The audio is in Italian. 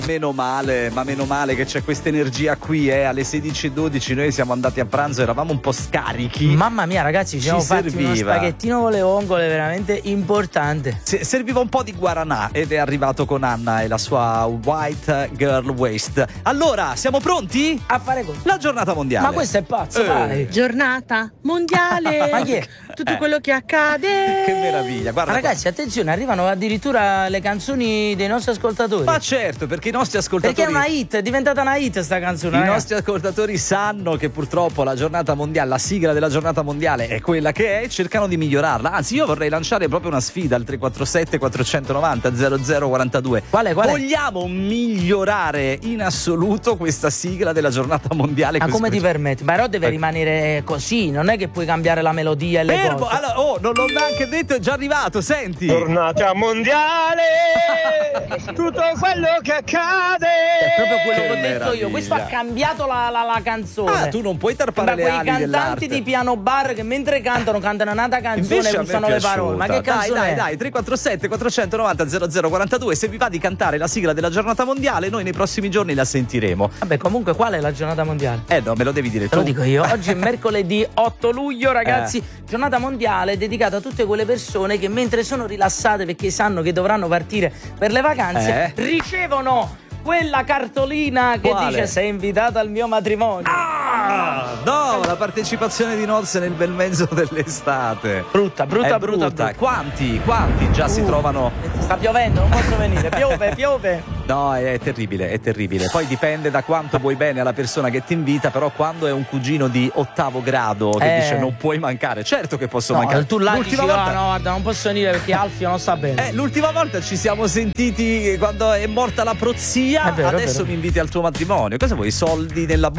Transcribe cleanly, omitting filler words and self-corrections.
Meno male che c'è questa energia qui, alle 16:12 noi siamo andati a pranzo, eravamo un po' scarichi. Mamma mia ragazzi, ci siamo fatti serviva uno spaghettino con le vongole veramente importante. Serviva un po' di guaranà ed è arrivato con Anna e la sua White Girl Waist. Allora, siamo pronti? A fare cosa? La giornata mondiale. Ma questo è pazzo, vai. Giornata mondiale. Ma chi è? Tutto quello che accade. Che meraviglia, guarda. Ma ragazzi, attenzione, arrivano addirittura le canzoni dei nostri ascoltatori. Ma certo, perché i nostri ascoltatori. Perché è una hit, è diventata una hit sta canzone. I nostri ascoltatori sanno che purtroppo la giornata mondiale, la sigla della giornata mondiale è quella che è, cercano di migliorarla. Anzi, io vorrei lanciare proprio una sfida al 347 490 0042. Quale? Vogliamo migliorare in assoluto questa sigla della giornata mondiale. Ma come ti permetti? Però deve rimanere così, non è che puoi cambiare la melodia e le cose. Allora, non l'ho neanche detto, è già arrivato, senti. Giornata mondiale, tutto quello che accade. È proprio quello che ho detto meraviglia. io. Questo ha cambiato la canzone. Tu non puoi tarpare le quei ali cantanti dell'arte. di piano bar che mentre cantano un'altra canzone Invece e a me usano è le parole. Ma che canzone è? Dai, 347 490 0042. Se vi va di cantare la sigla della giornata mondiale, noi nei prossimi giorni la sentiremo. Vabbè, comunque qual è la giornata mondiale? No, me lo devi dire Te lo tu. dico io. Oggi è mercoledì 8 luglio, ragazzi. Giornata mondiale dedicata a tutte quelle persone che mentre sono rilassate perché sanno che dovranno partire per le vacanze, ricevono quella cartolina che dice sei invitata al mio matrimonio. No, la partecipazione di nozze nel bel mezzo dell'estate. Brutta. Quanti già si trovano? Sta piovendo, non posso venire. Piove. No, è terribile. Poi dipende da quanto vuoi bene alla persona che ti invita, però quando è un cugino di 8° grado che dice non puoi mancare, certo che posso mancare. Tu là l'ultima dici, volta... no, guarda, non posso venire perché Alfio non sta bene. L'ultima volta ci siamo sentiti quando è morta la prozia, È vero, adesso mi inviti al tuo matrimonio. Cosa vuoi? I soldi nella